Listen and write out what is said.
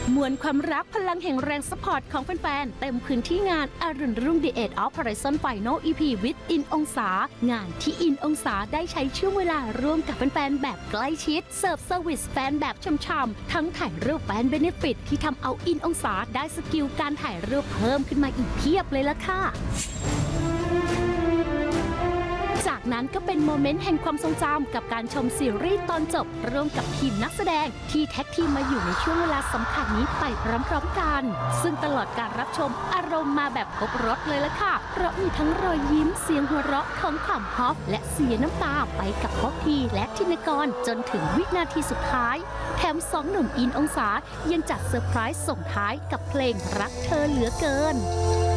มวลความรักพลังแห่งแรงสปอร์ตของแฟนๆเต็มพื้นที่งานอรุณรุ่ง The Age of Horizon Final EP with อินองศางานที่อินองศาได้ใช้ช่วงเวลาร่วมกับแฟนๆแบบใกล้ชิดเสิร์ฟเซอร์วิสแฟนแบบช่ำๆทั้งถ่ายรูปแฟนเบเนฟิตที่ทำเอาอินองศาได้สกิลการถ่ายรูปเพิ่มขึ้นมาอีกเพียบเลยล่ะค่ะจากนั้นก็เป็นโมเมนต์แห่งความทรงจำกับการชมซีรีส์ตอนจบร่วมกับทีมนักแสดงที่แท็กทีมมาอยู่ในช่วงเวลาสำคัญนี้ไปพร้อมๆกันซึ่งตลอดการรับชมอารมณ์มาแบบครบรสเลยล่ะค่ะเพราะมีทั้งรอยยิ้มเสียงหัวเราะของขำฮอฟและเสียน้ำตาไปกับพ็อกพีและธินกรจนถึงวินาทีสุดท้ายแถมสองหนุ่มอินองศายังจัดเซอร์ไพรส์ส่งท้ายกับเพลงรักเธอเหลือเกิน